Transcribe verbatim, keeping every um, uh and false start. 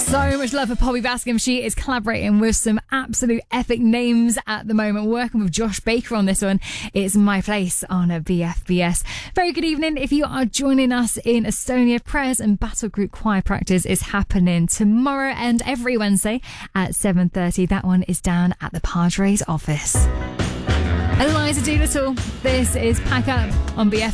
So much love for Poppy Bascom. She is collaborating with some absolute epic names at the moment, working with Josh Baker on this one. It's My Place on a B F B S. Very good evening. If you are joining us in Estonia, prayers and battle group choir practice is happening tomorrow and every Wednesday at seven thirty. That one is down at the Padres office. Eliza Doolittle, this is Pack Up on B F.